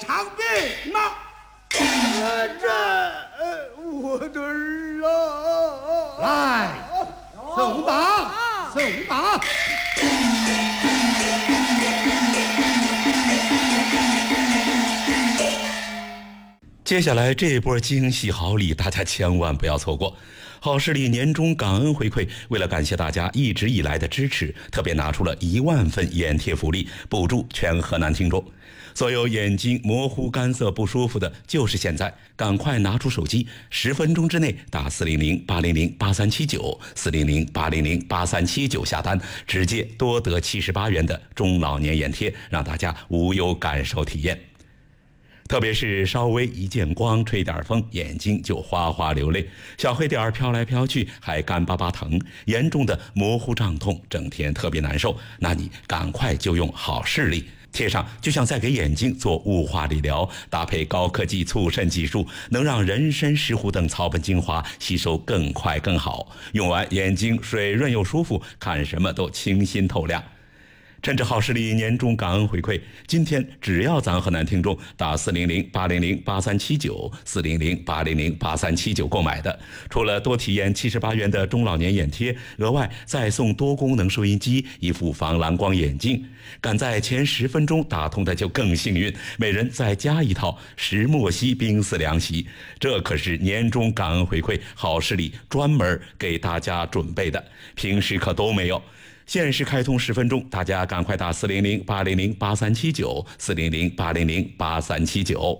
长病吗？ 我的儿啊！ 来，送马，送马！ 接下来这波惊喜好礼，大家千万不要错过。好视力年终感恩回馈，为了感谢大家一直以来的支持，特别拿出了1万份眼贴福利，补助全河南听众。所有眼睛模糊、干涩、不舒服的，就是现在，赶快拿出手机，10分钟之内打400-800-8379，400-800-8379下单，直接多得78元的中老年眼贴，让大家无忧感受体验。特别是稍微一见光，吹点风，眼睛就哗哗流泪，小黑点飘来飘去，还干巴巴疼，严重的模糊胀痛，整天特别难受。那你赶快就用好视力，贴上就像在给眼睛做雾化理疗，搭配高科技促渗技术，能让人参、石斛等草本精华吸收更快更好，用完眼睛水润又舒服，看什么都清新透亮。趁着好视力年终感恩回馈，今天只要咱河南听众打400-800-8379，400-800-8379购买的，除了多体验78元的中老年眼贴，额外再送多功能收音机、一副防蓝光眼镜。赶在前10分钟打通的就更幸运，每人再加一套石墨烯冰丝凉席。这可是年终感恩回馈，好视力专门给大家准备的，平时可都没有。限时开通10分钟，大家赶快打400-800-8379，400-800-8379。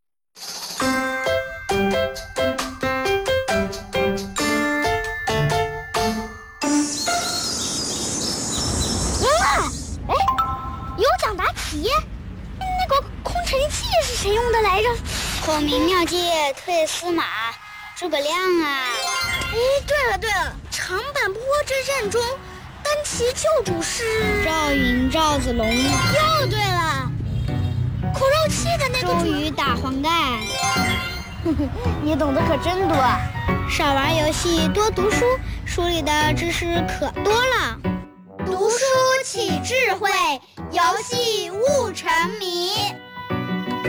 有奖答题，那个空尘器是谁用的来着？ 孔明妙计退司马，诸葛亮啊！ 对了，长坂坡之战中，单骑救主是赵云、赵子龙。 又对了，口肉器的那个周瑜打黄盖。 你懂得可真多。 少玩游戏，多读书，书里的知识可多了。 读书起智慧，游戏悟沉迷。